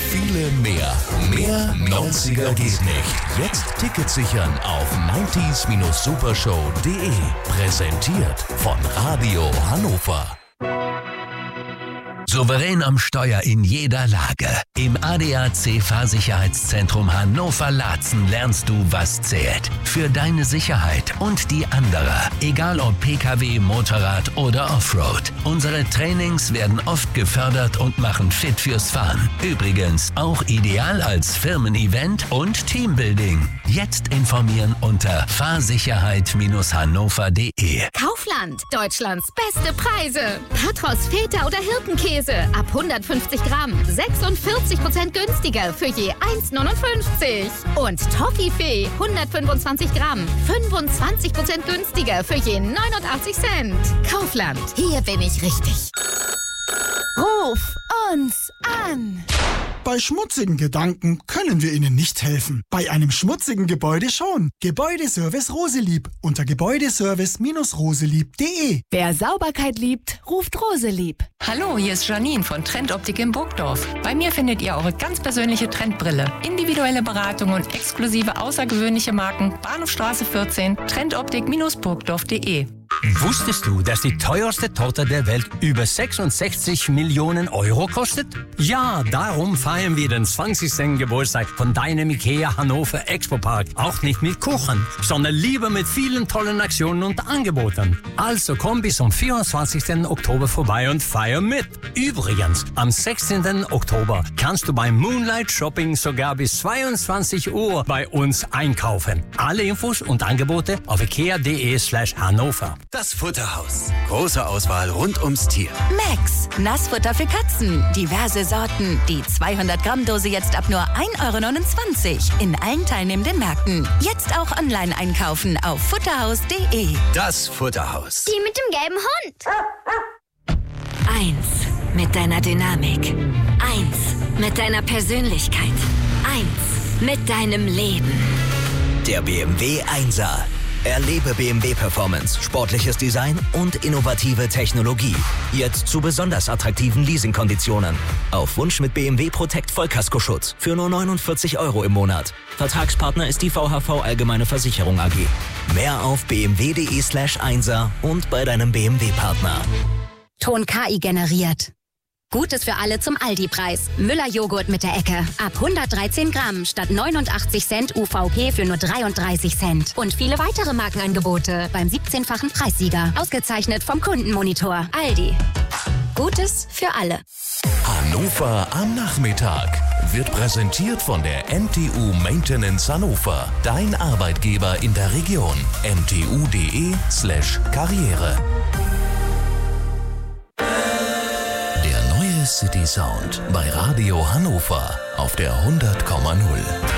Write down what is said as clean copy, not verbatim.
viele mehr. Mehr 90er geht nicht. Jetzt Tickets sichern auf 90s-supershow.de. Präsentiert von Radio Hannover. Souverän am Steuer in jeder Lage. Im ADAC Fahrsicherheitszentrum Hannover-Laatzen lernst du, was zählt. Für deine Sicherheit und die anderer. Egal ob Pkw, Motorrad oder Offroad. Unsere Trainings werden oft gefördert und machen fit fürs Fahren. Übrigens auch ideal als Firmen-Event und Teambuilding. Jetzt informieren unter fahrsicherheit-hannover.de. Kaufland, Deutschlands beste Preise. Patros, Feta oder Hirtenkäse ab 150 Gramm 46% günstiger für je 1,59. Und Toffifee 125 Gramm 25% günstiger für je 89 Cent. Kaufland, hier bin ich richtig. Ruf uns an. Bei schmutzigen Gedanken können wir Ihnen nicht helfen. Bei einem schmutzigen Gebäude schon. Gebäudeservice Roselieb unter gebäudeservice-roselieb.de. Wer Sauberkeit liebt, ruft Roselieb. Hallo, hier ist Janine von Trendoptik in Burgdorf. Bei mir findet ihr eure ganz persönliche Trendbrille. Individuelle Beratung und exklusive außergewöhnliche Marken. Bahnhofstraße 14, trendoptik-burgdorf.de. Wusstest du, dass die teuerste Torte der Welt über 66 Millionen Euro kostet? Ja, darum feiern wir den 20. Geburtstag von deinem IKEA Hannover Expo Park. Auch nicht mit Kuchen, sondern lieber mit vielen tollen Aktionen und Angeboten. Also komm bis zum 24. Oktober vorbei und feier mit. Übrigens, am 16. Oktober kannst du beim Moonlight Shopping sogar bis 22 Uhr bei uns einkaufen. Alle Infos und Angebote auf ikea.de/Hannover. Das Futterhaus. Große Auswahl rund ums Tier. Max, Nassfutter für Katzen. Diverse Sorten. Die 200-Gramm-Dose jetzt ab nur 1,29 € in allen teilnehmenden Märkten. Jetzt auch online einkaufen auf futterhaus.de. Das Futterhaus. Die mit dem gelben Hund. 1 mit deiner Dynamik. 1 mit deiner Persönlichkeit. 1 mit deinem Leben. Der BMW 1er. Erlebe BMW Performance, sportliches Design und innovative Technologie. Jetzt zu besonders attraktiven Leasingkonditionen. Auf Wunsch mit BMW Protect Vollkaskoschutz für nur 49 € im Monat. Vertragspartner ist die VHV Allgemeine Versicherung AG. Mehr auf bmw.de/1er und bei deinem BMW-Partner. Ton KI generiert. Gutes für alle zum Aldi-Preis. Müller-Joghurt mit der Ecke. Ab 113 Gramm statt 89 Cent UVP für nur 33 Cent. Und viele weitere Markenangebote beim 17-fachen Preissieger. Ausgezeichnet vom Kundenmonitor. Aldi. Gutes für alle. Hannover am Nachmittag wird präsentiert von der MTU Maintenance Hannover. Dein Arbeitgeber in der Region. mtu.de/Karriere. City Sound bei Radio Hannover auf der 100,0.